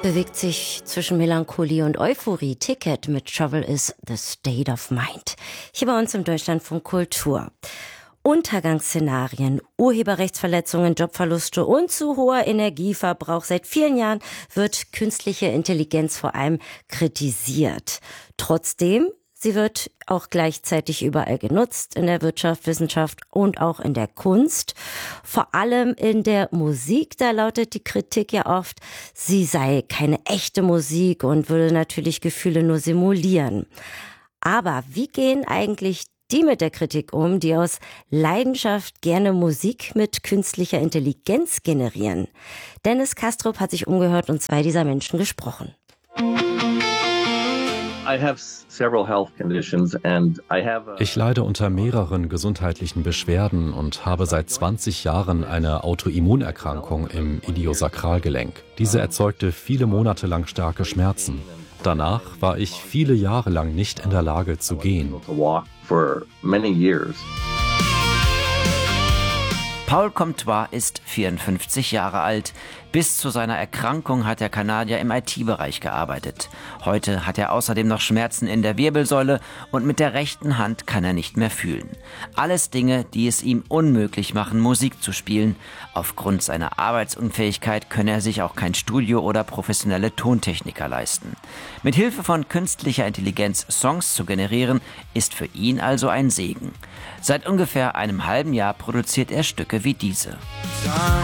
bewegt sich zwischen Melancholie und Euphorie. Ticket mit Trouble is the State of Mind. Hier bei uns im Deutschlandfunk Kultur. Untergangsszenarien, Urheberrechtsverletzungen, Jobverluste und zu hoher Energieverbrauch. Seit vielen Jahren wird künstliche Intelligenz vor allem kritisiert. Trotzdem, sie wird auch gleichzeitig überall genutzt, in der Wirtschaft, Wissenschaft und auch in der Kunst. Vor allem in der Musik, da lautet die Kritik ja oft, sie sei keine echte Musik und würde natürlich Gefühle nur simulieren. Aber wie gehen eigentlich die mit der Kritik um, die aus Leidenschaft gerne Musik mit künstlicher Intelligenz generieren? Dennis Kastrup hat sich umgehört und 2 dieser Menschen gesprochen. Ich leide unter mehreren gesundheitlichen Beschwerden und habe seit 20 Jahren eine Autoimmunerkrankung im Iliosakralgelenk. Diese erzeugte viele Monate lang starke Schmerzen. Danach war ich viele Jahre lang nicht in der Lage zu gehen. Paul Comtois ist 54 Jahre alt. Bis zu seiner Erkrankung hat der Kanadier im IT-Bereich gearbeitet. Heute hat er außerdem noch Schmerzen in der Wirbelsäule und mit der rechten Hand kann er nicht mehr fühlen. Alles Dinge, die es ihm unmöglich machen, Musik zu spielen. Aufgrund seiner Arbeitsunfähigkeit könne er sich auch kein Studio oder professionelle Tontechniker leisten. Mit Hilfe von künstlicher Intelligenz Songs zu generieren, ist für ihn also ein Segen. Seit ungefähr einem halben Jahr produziert er Stücke wie diese.